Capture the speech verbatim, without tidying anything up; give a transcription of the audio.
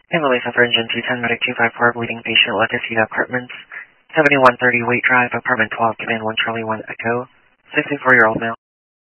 Ambulance for Engine two ten, Medic two five four, bleeding patient, La Casita Apartments, seventy-one thirty, Wait Drive, Apartment twelve, Command one Charlie one Echo, sixty-four-year-old male.